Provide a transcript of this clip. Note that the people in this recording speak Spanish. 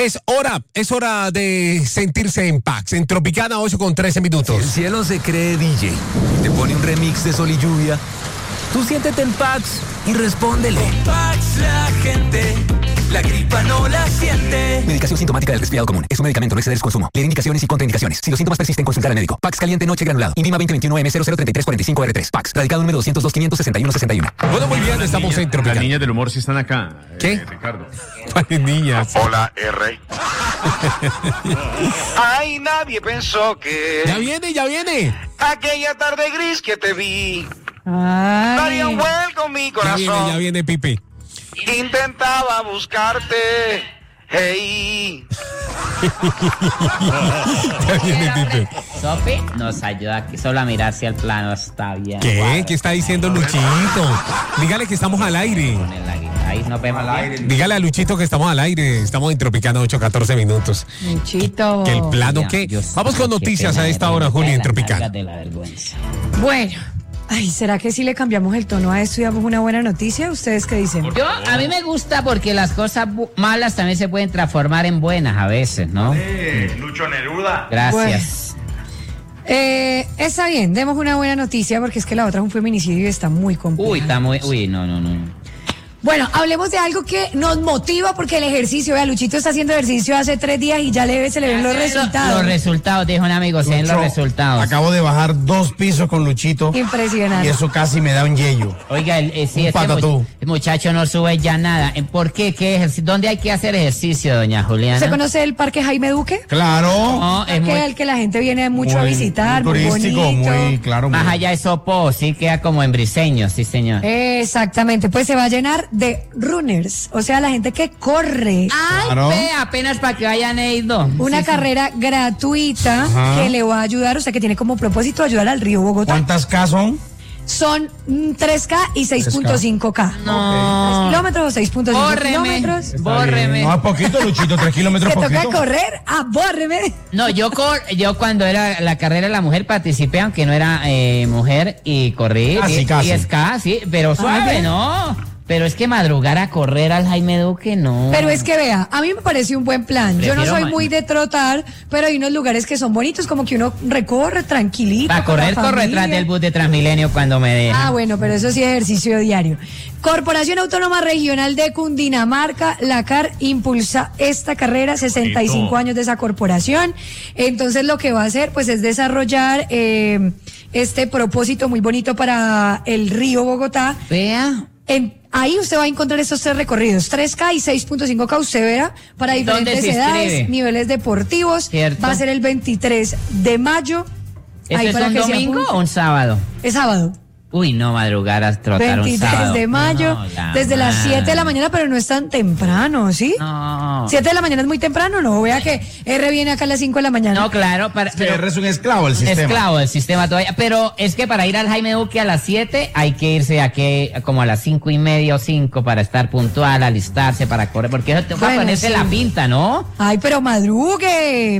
Es hora de sentirse en Pax, en Tropicana 8:13. Si el cielo se cree DJ y te pone un remix de Sol y Lluvia, tú siéntete en Pax y respóndele. Con Pax la gente, la gripa no la siente. Medicación sintomática del resfriado común. Es un medicamento, no exceder su consumo. Leer indicaciones y contraindicaciones. Si los síntomas persisten, consultar al médico. Pax caliente noche granulado. INVIMA 2021M003345R3. Pax. Radicado número 202-561-61. Bueno, muy bien, estamos en Tropicana. Las niñas del humor sí están acá. ¿Qué? Ricardo. ¿Cuáles niñas? Hola, R. Ay, nadie pensó que Ya viene. aquella tarde gris que te vi daría un vuelco en mi corazón. Ya viene, Pipi. Intentaba buscarte. Hey. Ya viene, Pipi. Sofi nos ayuda aquí solo a mirar si el plano está bien. ¿Qué está diciendo Luchito? Dígale que estamos al aire. Ahí nos vemos al aire. Dígale a Luchito que estamos al aire. Estamos en Tropicana 8:14. Luchito. Que el plano que... Vamos con noticias a esta hora, Juli, en Tropicana. De la vergüenza. Bueno. Ay, ¿será que si le cambiamos el tono a esto y damos una buena noticia? ¿Ustedes qué dicen? A mí me gusta porque las cosas malas también se pueden transformar en buenas a veces, ¿no? Lucho Neruda. Gracias. Está bien, demos una buena noticia porque es que la otra es un feminicidio y está muy compleja. No. Bueno, hablemos de algo que nos motiva porque el ejercicio, vea, Luchito está haciendo ejercicio hace 3 días y ya se le ven los resultados. Los resultados, dijo un amigo, se ven los resultados. Acabo de bajar 2 pisos con Luchito. Impresionante. Y eso casi me da un yello. Oiga, sí, el muchacho no sube ya nada. ¿Por qué? ¿Dónde hay que hacer ejercicio, doña Juliana? ¿Se conoce el Parque Jaime Duque? Claro. No, es El que la gente viene mucho a visitar, muy turístico, bonito. muy claro. Más allá de Sopó, sí queda como en Briseño, sí señor. Exactamente, pues se va a llenar de runners, o sea, la gente que corre. Ay, Claro. apenas para que vayan ido. Una carrera gratuita. Ajá. Que le va a ayudar, o sea, que tiene como propósito ayudar al río Bogotá. ¿Cuántas K son? Son 3K y 6.5K. No. 3 kilómetros o 6.5 kilómetros. Bórreme. No, es poquito, Luchito, 3 kilómetros ¿Te toca poquito. correr? Bórreme. No, yo cuando era la carrera de la mujer participé, aunque no era mujer, y corrí. Casi. Y es casi, pero suave, bien. ¿no? Pero es que madrugar a correr al Jaime Duque, no. Pero es que vea, a mí me parece un buen plan. Yo no Prefiero soy muy de trotar, pero hay unos lugares que son bonitos, como que uno recorre tranquilito. Para con la correr, corro familia. detrás del bus de Transmilenio cuando me dejan. Ah, bueno, pero eso sí es ejercicio diario. Corporación Autónoma Regional de Cundinamarca, la CAR, impulsa esta carrera, 65 años de esa corporación. Entonces lo que va a hacer, pues, es desarrollar este propósito muy bonito para el río Bogotá. Vea. Ahí usted va a encontrar estos 3 recorridos, 3K y 6.5K, usted verá, para ¿Dónde diferentes se edades, inscribe? niveles deportivos. Cierto. Va a ser el 23 de mayo. ¿Eso Ahí es para un que se domingo apunte. o un sábado? Es sábado. Uy, no, madrugar a trotar 23 un sábado. de mayo, No, desde las 7 de la mañana, pero no es tan temprano, ¿sí? No. 7 de la mañana es muy temprano, no, vea que R viene acá a las 5 de la mañana. No, claro, R es un esclavo del sistema. esclavo del sistema todavía, pero es que para ir al Jaime Duque a las 7 hay que irse aquí como a las 5:30 o 5 para estar puntual, alistarse para correr, porque eso te va a Bueno, ponerse sí. la pinta, ¿no? Ay, pero madrugue.